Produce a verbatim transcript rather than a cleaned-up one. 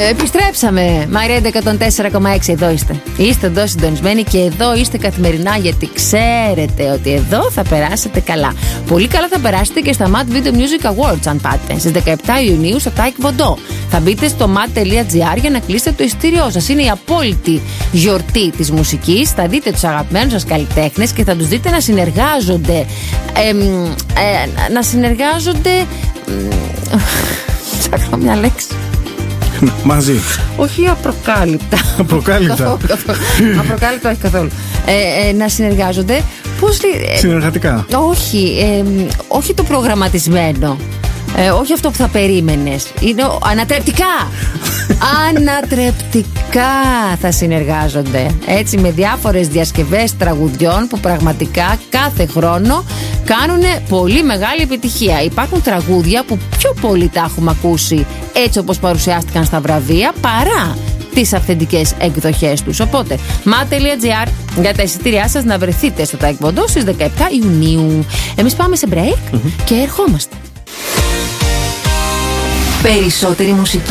Επιστρέψαμε. Μαρία εκατόν τέσσερα κόμμα έξι, εδώ είστε. Είστε εδώ συντονισμένοι και εδώ είστε καθημερινά, γιατί ξέρετε ότι εδώ θα περάσετε καλά. Πολύ καλά θα περάσετε και στα Mad Video Music Awards, αν πάτε. Στις δεκαεπτά Ιουνίου στο Taekwondo. Θα μπείτε στο mad τελεία gr για να κλείσετε το ειστήριό σας. Είναι η απόλυτη γιορτή της μουσικής. Θα δείτε τους αγαπημένους σας καλλιτέχνες και θα τους δείτε να συνεργάζονται. Ε, ε, να συνεργάζονται. Ψάχνω μια λέξη. Μαζί. Όχι απροκάλυπτα. Απροκάλυπτα. Απροκάλυπτα, όχι καθόλου. Ε, ε, να συνεργάζονται. Πώς λέει. Συνεργατικά. Όχι, ε, όχι το προγραμματισμένο. Ε, όχι αυτό που θα περίμενες. Είναι ανατρεπτικά. Ανατρεπτικά θα συνεργάζονται. Έτσι, με διάφορες διασκευές τραγουδιών που πραγματικά κάθε χρόνο κάνουν πολύ μεγάλη επιτυχία. Υπάρχουν τραγούδια που πιο πολύ τα έχουμε ακούσει έτσι όπως παρουσιάστηκαν στα βραβεία, παρά τις αυθεντικές εκδοχές τους. Οπότε, mad τελεία gr για τα εισιτήριά σας να βρεθείτε στο Taekwondo στις δεκαεπτά Ιουνίου. Εμείς πάμε σε break mm-hmm. και ερχόμαστε. Περισσότερη μουσική.